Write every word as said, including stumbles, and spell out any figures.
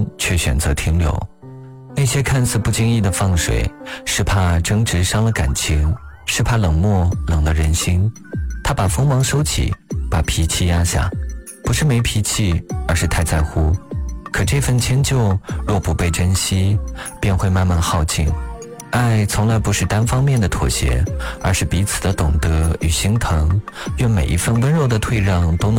间却选择停留。那些看似不经意的放水，是怕争执伤了感情，是怕冷漠冷了人心。他把锋芒收起，把脾气压下，不是没脾气，而是太在乎。可这份迁就若不被珍惜，便会慢慢耗尽。爱从来不是单方面的妥协，而是彼此的懂得与心疼。愿每一份温柔的退让都能